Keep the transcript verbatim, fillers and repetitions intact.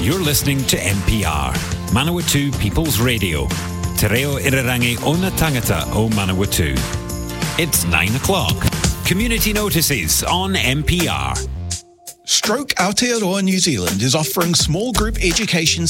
You're listening to M P R, Manawatu People's Radio. Te reo irirangi o na tangata o Manawatu. It's nine o'clock. Community notices on M P R. Stroke Aotearoa New Zealand is offering small group education